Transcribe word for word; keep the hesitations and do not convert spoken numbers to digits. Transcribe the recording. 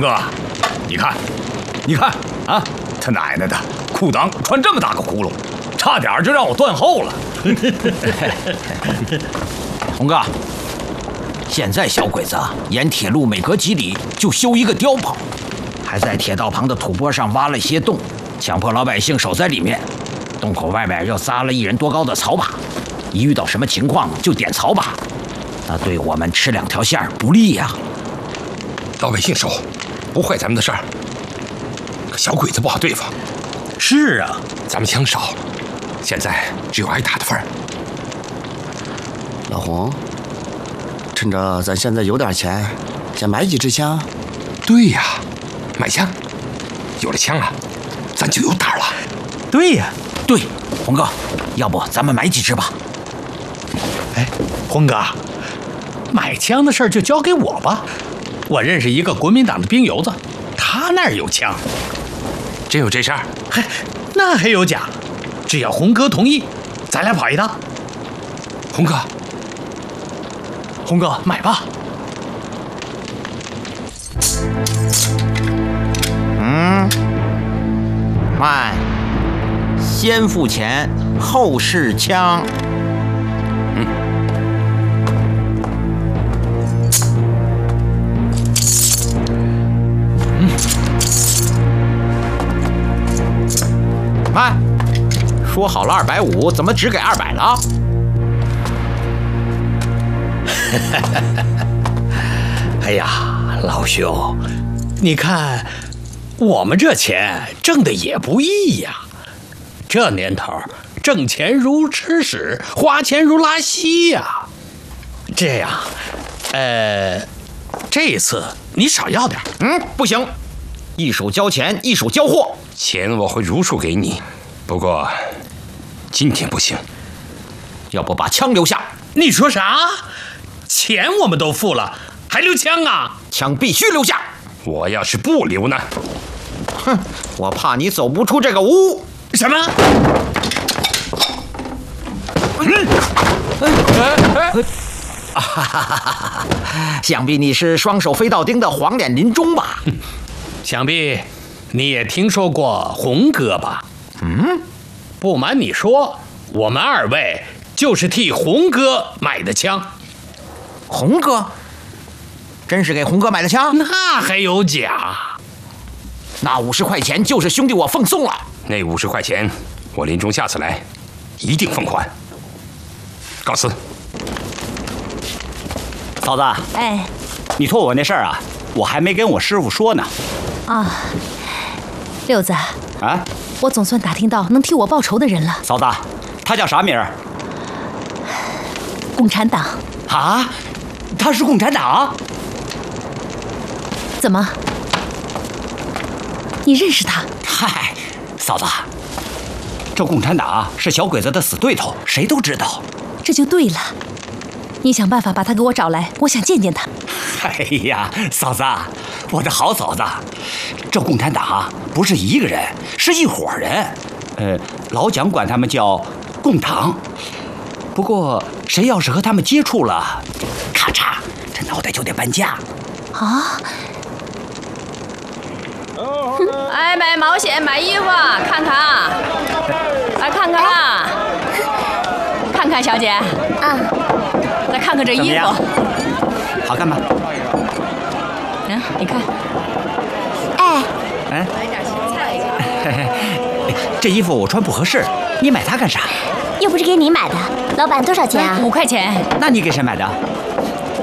哥，你看，你看啊，他奶奶的，裤裆穿这么大个窟窿，差点就让我断后了。 红哥，现在小鬼子沿铁路每隔几里就修一个碉堡，还在铁道旁的土坡上挖了些洞，强迫老百姓守在里面。洞口外面又扎了一人多高的草把，一遇到什么情况就点草把，那对我们吃两条线不利呀、啊。 老百姓守，不坏咱们的事儿。可小鬼子不好对付。 是啊， 咱们枪少，现在只有挨打的份儿。 老洪，趁着咱现在有点钱，先买几支枪。 对呀，买枪，有了枪了，咱就有胆了。 对呀， 对，洪哥，要不咱们买几支吧？ 哎，洪哥，买枪的事儿就交给我吧。我认识一个国民党的兵油子，他那儿有枪。 真有这事儿？ 嘿，那还有假？只要洪哥同意，咱俩跑一趟。 洪哥， 洪哥，买吧。 嗯，卖，先付钱后试枪。嗯。嗯。卖，说好了二百五，怎么只给二百了？ 哎呀，老兄，你看，我们这钱挣的也不易呀。这年头，挣钱如吃屎，花钱如拉稀呀。这样，呃，这次你少要点。 嗯，不行，一手交钱，一手交货。 钱我会如数给你，不过今天不行。 要不把枪留下？ 你说啥？钱我们都付了，还留枪啊？ 枪必须留下。 我要是不留呢？ 哼，我怕你走不出这个屋。 什么？ 啊哈哈哈！想必你是双手飞到钉的黄脸林中吧？ 想必你也听说过洪哥吧？ 嗯， 不瞒你说，我们二位就是替洪哥买的枪。 洪哥，真是给洪哥买的枪？ 那还有假？ 那五十块钱就是兄弟我奉送了。 那五十块钱，我林中下次来一定奉还。告辞。 嫂子， 哎， 你托我那事儿啊，我还没跟我师傅说呢。 啊，六子啊， 我总算打听到能替我报仇的人了。 嫂子，他叫啥名儿？ 共产党。 啊，他是共产党？ 怎么？你认识他？ 嗨，嫂子，这共产党是小鬼子的死对头，谁都知道。 这就对了。你想办法把他给我找来，我想见见他。 哎呀，嫂子，我的好嫂子，这共产党不是一个人，是一伙人。呃，老蒋管他们叫共党。不过谁要是和他们接触了，咔嚓，这脑袋就得搬家。 啊！ 哎，买毛线，买衣服，看看啊，来看看啊，看看小姐啊，再看看这衣服， 好看吗？ 嗯，你看， 哎， 哎，这衣服我穿不合适，你买它干啥？ 又不是给你买的，老板多少钱啊？ 五块钱。 那你给谁买的？